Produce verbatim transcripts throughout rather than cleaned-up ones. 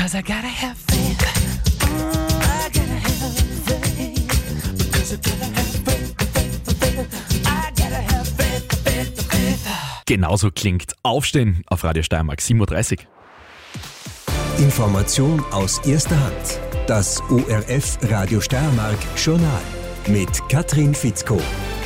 'cause I gotta have faith. I gotta have faith, because I gotta have faith, faith, faith. I gotta have faith, faith, faith. Genauso klingt Aufstehen auf Radio Steiermark sieben Uhr dreißig. Information aus erster Hand. Das O R F Radio Steiermark Journal mit Katrin Fitzko.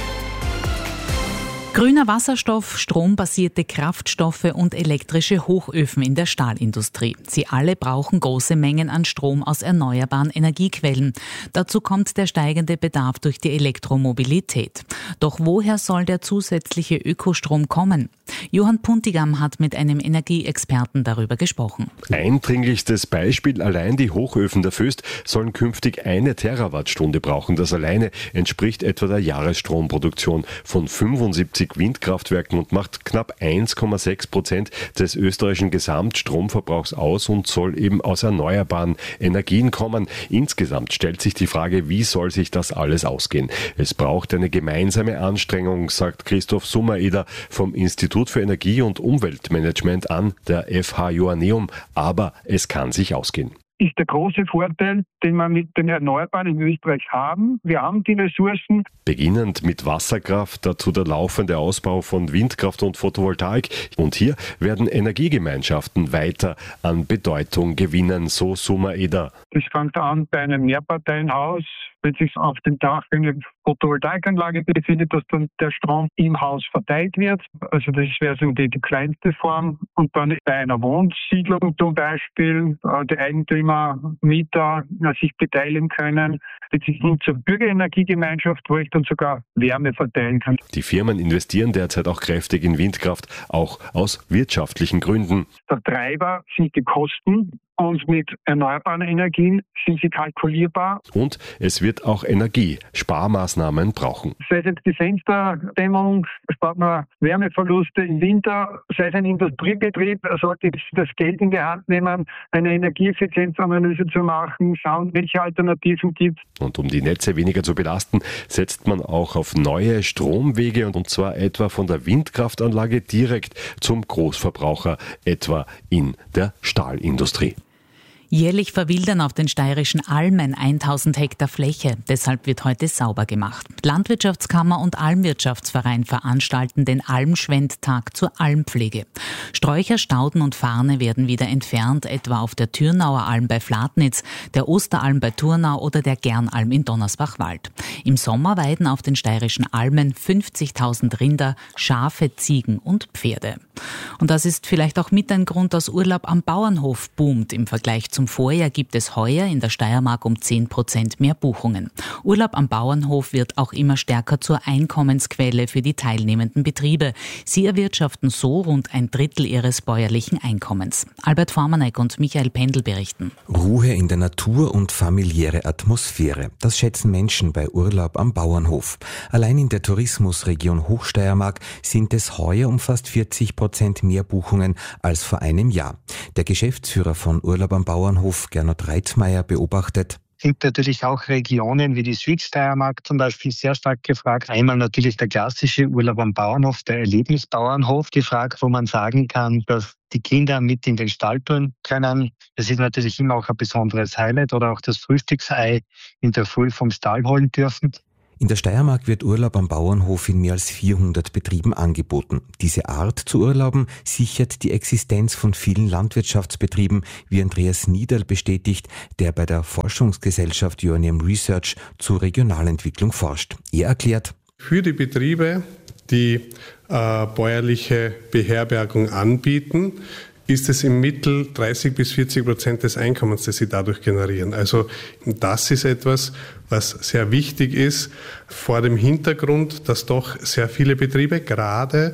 Grüner Wasserstoff, strombasierte Kraftstoffe und elektrische Hochöfen in der Stahlindustrie. Sie alle brauchen große Mengen an Strom aus erneuerbaren Energiequellen. Dazu kommt der steigende Bedarf durch die Elektromobilität. Doch woher soll der zusätzliche Ökostrom kommen? Johann Puntigam hat mit einem Energieexperten darüber gesprochen. Eindringlichstes Beispiel: allein die Hochöfen der Voest sollen künftig eine Terawattstunde brauchen. Das alleine entspricht etwa der Jahresstromproduktion von fünfundsiebzig Windkraftwerken und macht knapp eins Komma sechs Prozent des österreichischen Gesamtstromverbrauchs aus und soll eben aus erneuerbaren Energien kommen. Insgesamt stellt sich die Frage, wie soll sich das alles ausgehen? Es braucht eine gemeinsame Anstrengung, sagt Christoph Summereder vom Institut für Energie- und Umweltmanagement an der F H Joanneum. Aber es kann sich ausgehen. Ist der große Vorteil, den wir mit den Erneuerbaren in Österreich haben. Wir haben die Ressourcen. Beginnend mit Wasserkraft, dazu der laufende Ausbau von Windkraft und Photovoltaik. Und hier werden Energiegemeinschaften weiter an Bedeutung gewinnen, so Summereder. Das fängt an bei einem Mehrparteienhaus. Wenn sich auf dem Dach eine Photovoltaikanlage befindet, dass dann der Strom im Haus verteilt wird. Also das wäre so die, die kleinste Form. Und dann bei einer Wohnsiedlung zum Beispiel, die Eigentümer, Mieter sich beteiligen können. Das ist hin zur Bürgerenergiegemeinschaft, wo ich dann sogar Wärme verteilen kann. Die Firmen investieren derzeit auch kräftig in Windkraft, auch aus wirtschaftlichen Gründen. Der Treiber sind die Kosten. Und mit erneuerbaren Energien sind sie kalkulierbar. Und es wird auch Energiesparmaßnahmen brauchen. Sei es jetzt die Fensterdämmung, spart man Wärmeverluste im Winter. Sei es ein Industriebetrieb, sollte das Geld in die Hand nehmen, eine Energieeffizienzanalyse zu machen, schauen, welche Alternativen gibt. Und um die Netze weniger zu belasten, setzt man auch auf neue Stromwege, und zwar etwa von der Windkraftanlage direkt zum Großverbraucher, etwa in der Stahlindustrie. Jährlich verwildern auf den steirischen Almen tausend Hektar Fläche. Deshalb wird heute sauber gemacht. Landwirtschaftskammer und Almwirtschaftsverein veranstalten den Almschwendtag zur Almpflege. Sträucher, Stauden und Farne werden wieder entfernt, etwa auf der Thürnauer Alm bei Flatnitz, der Osteralm bei Thurnau oder der Gernalm in Donnersbach-Wald. Im Sommer weiden auf den steirischen Almen fünfzigtausend Rinder, Schafe, Ziegen und Pferde. Und das ist vielleicht auch mit ein Grund, dass Urlaub am Bauernhof boomt. Im Vergleich zum Vorjahr gibt es heuer in der Steiermark um zehn Prozent mehr Buchungen. Urlaub am Bauernhof wird auch immer stärker zur Einkommensquelle für die teilnehmenden Betriebe. Sie erwirtschaften so rund ein Drittel ihres bäuerlichen Einkommens. Albert Formanek und Michael Pendel berichten. Ruhe in der Natur und familiäre Atmosphäre. Das schätzen Menschen bei Urlaub am Bauernhof. Allein in der Tourismusregion Hochsteiermark sind es heuer um fast vierzig Prozent mehr Buchungen als vor einem Jahr. Der Geschäftsführer von Urlaub am Bauernhof, Gernot Reitzmeier, beobachtet: Sind natürlich auch Regionen wie die Südsteiermark zum Beispiel sehr stark gefragt. Einmal natürlich der klassische Urlaub am Bauernhof, der Erlebnisbauernhof gefragt, wo man sagen kann, dass die Kinder mit in den Stall tun können. Das ist natürlich immer auch ein besonderes Highlight. Oder auch das Frühstücksei in der Früh vom Stall holen dürfen. In der Steiermark wird Urlaub am Bauernhof in mehr als vierhundert Betrieben angeboten. Diese Art zu urlauben sichert die Existenz von vielen Landwirtschaftsbetrieben, wie Andreas Niederl bestätigt, der bei der Forschungsgesellschaft Joanneum Research zur Regionalentwicklung forscht. Er erklärt: Für die Betriebe, die äh, bäuerliche Beherbergung anbieten, ist es im Mittel dreißig bis vierzig Prozent des Einkommens, das sie dadurch generieren. Also das ist etwas, was sehr wichtig ist, vor dem Hintergrund, dass doch sehr viele Betriebe, gerade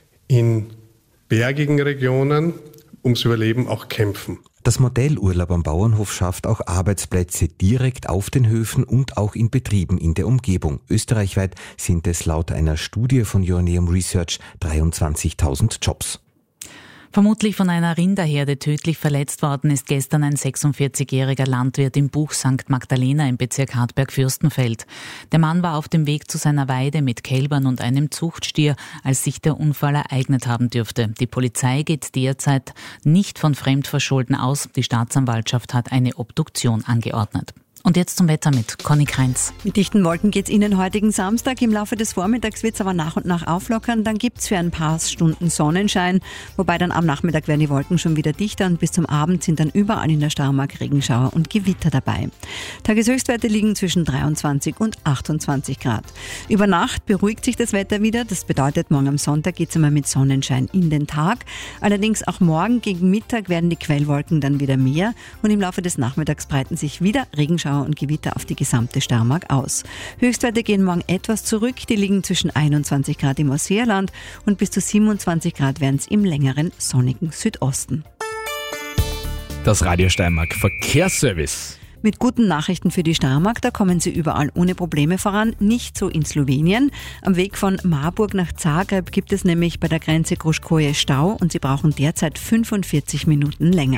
in bergigen Regionen, ums Überleben auch kämpfen. Das Modell Urlaub am Bauernhof schafft auch Arbeitsplätze direkt auf den Höfen und auch in Betrieben in der Umgebung. Österreichweit sind es laut einer Studie von Joanneum Research dreiundzwanzigtausend Jobs. Vermutlich von einer Rinderherde tödlich verletzt worden ist gestern ein sechsundvierzigjähriger Landwirt im Buch Sankt Magdalena im Bezirk Hartberg-Fürstenfeld. Der Mann war auf dem Weg zu seiner Weide mit Kälbern und einem Zuchtstier, als sich der Unfall ereignet haben dürfte. Die Polizei geht derzeit nicht von Fremdverschulden aus. Die Staatsanwaltschaft hat eine Obduktion angeordnet. Und jetzt zum Wetter mit Conny Kreinz. Mit dichten Wolken geht's Ihnen heutigen Samstag. Im Laufe des Vormittags wird's aber nach und nach auflockern. Dann gibt's für ein paar Stunden Sonnenschein. Wobei dann am Nachmittag werden die Wolken schon wieder dichter und bis zum Abend sind dann überall in der Steiermark Regenschauer und Gewitter dabei. Tageshöchstwerte liegen zwischen dreiundzwanzig und achtundzwanzig Grad. Über Nacht beruhigt sich das Wetter wieder. Das bedeutet, morgen am Sonntag geht's einmal mit Sonnenschein in den Tag. Allerdings auch morgen gegen Mittag werden die Quellwolken dann wieder mehr und im Laufe des Nachmittags breiten sich wieder Regenschauer und Gewitter auf die gesamte Steiermark aus. Höchstwerte gehen morgen etwas zurück, die liegen zwischen einundzwanzig Grad im Ausseerland und bis zu siebenundzwanzig Grad werden es im längeren sonnigen Südosten. Das Radio Steiermark Verkehrsservice. Mit guten Nachrichten für die Steiermark, da kommen sie überall ohne Probleme voran, nicht so in Slowenien. Am Weg von Marburg nach Zagreb gibt es nämlich bei der Grenze Gruškoje Stau und sie brauchen derzeit fünfundvierzig Minuten länger.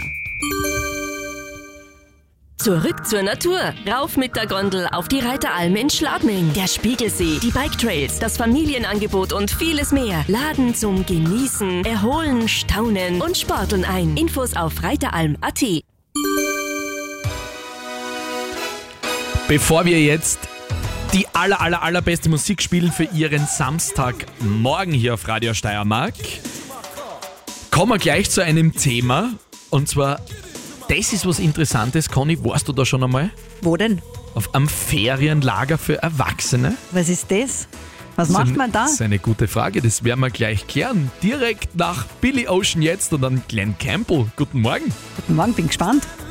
Zurück zur Natur. Rauf mit der Gondel auf die Reiteralm in Schladming. Der Spiegelsee, die Bike-Trails, das Familienangebot und vieles mehr laden zum Genießen, Erholen, Staunen und Sporteln ein. Infos auf reiteralm punkt a t. Bevor wir jetzt die aller, aller, allerbeste Musik spielen für Ihren Samstagmorgen hier auf Radio Steiermark, kommen wir gleich zu einem Thema, und zwar, das ist was Interessantes. Conny, warst du da schon einmal? Wo denn? Auf einem Ferienlager für Erwachsene. Was ist das? Was macht eine, man da? Das ist eine gute Frage, das werden wir gleich klären. Direkt nach Billy Ocean jetzt und dann Glenn Campbell. Guten Morgen. Guten Morgen, bin gespannt.